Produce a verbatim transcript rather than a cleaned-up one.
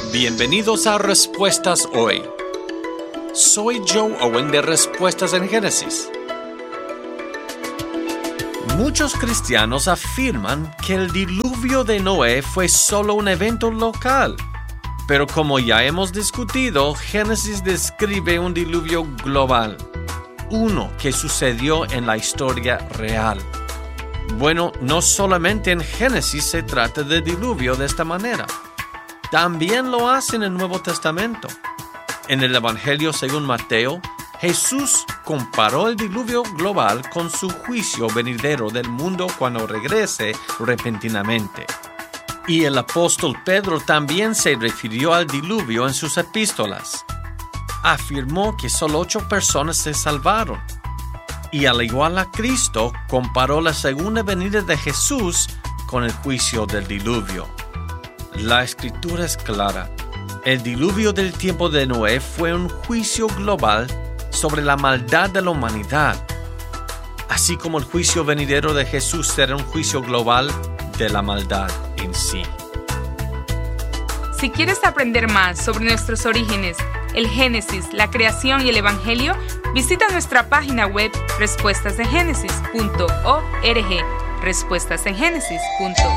Bienvenidos a Respuestas Hoy. Soy Joe Owen de Respuestas en Génesis. Muchos cristianos afirman que el diluvio de Noé fue solo un evento local. Pero como ya hemos discutido, Génesis describe un diluvio global, uno que sucedió en la historia real. Bueno, no solamente en Génesis se trata de diluvio de esta manera. También lo hace en el Nuevo Testamento. En el Evangelio según Mateo, Jesús comparó el diluvio global con su juicio venidero del mundo cuando regrese repentinamente. Y el apóstol Pedro también se refirió al diluvio en sus epístolas. Afirmó que solo ocho personas se salvaron. Y al igual a Cristo, comparó la segunda venida de Jesús con el juicio del diluvio. La Escritura es clara. El diluvio del tiempo de Noé fue un juicio global sobre la maldad de la humanidad, así como el juicio venidero de Jesús será un juicio global de la maldad en sí. Si quieres aprender más sobre nuestros orígenes, el Génesis, la creación y el Evangelio, visita nuestra página web respuestas en génesis punto org, respuestas en génesis punto org.